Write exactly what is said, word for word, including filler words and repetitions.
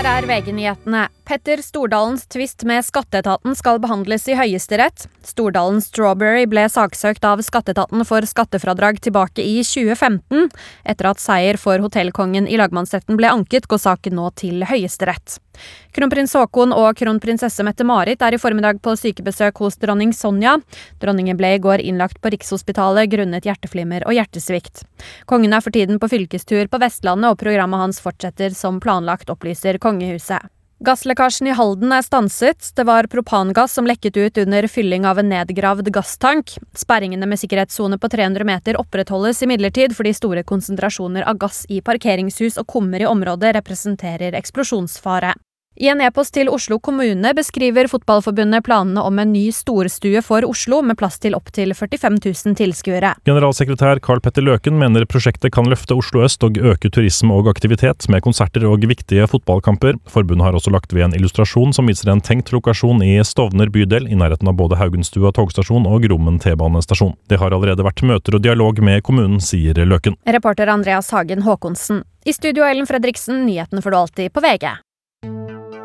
Her er V G-nyhetene. Petter Stordalens tvist med skatteetaten skal behandles i Høyesterett. Stordalen Strawberry ble saksøkt av skatteetaten for skattefradrag tilbake i tjue femten. Etter at seier for hotellkongen i lagmannsretten ble anket, går saken nå til Høyesterett. Kronprins Haakon og kronprinsesse Mette-Marit er i formiddag på sykebesøk hos dronning Sonja. Dronningen ble i går innlagt på Rikshospitalet grunnet hjerteflimmer og hjertesvikt. Kongen er for tiden på fylkestur på Vestlandet, og programmet hans fortsetter som planlagt, opplyser kongehuset. Gasslekkasjen i Halden er stanset. Det var propangass som lekket ut under fylling av en nedgravd gasstank. Sperringene med sikkerhetssone på tre hundre meter opprettholdes imidlertid fordi store konsentrasjoner av gass i parkeringshus og kummer i området representerer eksplosjonsfare. I en e-post til Oslo kommune beskriver Fotballforbundet planene om en ny storstue for Oslo med plass til opp til førtifem tusen tilskuere. Generalsekretær Karl Petter Løken mener prosjektet kan løfte Oslo øst og øke turisme og aktivitet med konserter og viktige fotballkamper. Forbundet har også lagt ved en illustrasjon som viser en tenkt lokasjon i Stovner bydel, i nærheten av både Haugenstua togstasjon og Grommen T-banestasjon. Det har allerede vært møter og dialog med kommunen, sier Løken. Reporter Andreas Hagen Håkonsen. I studio Ellen Fredriksen, nyhetene får du alltid på V G.